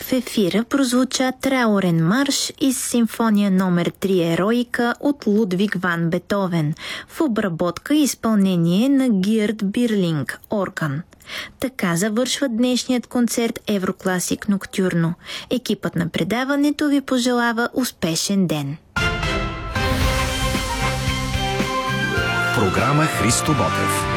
В ефира прозвуча траурен марш из симфония номер 3 Ероика от Лудвиг ван Бетовен в обработка и изпълнение на Гирд Бирлинг, орган. Така завършва днешният концерт Еврокласик Ноктюрно. Екипът на предаването ви пожелава успешен ден. Програма Христо Ботев.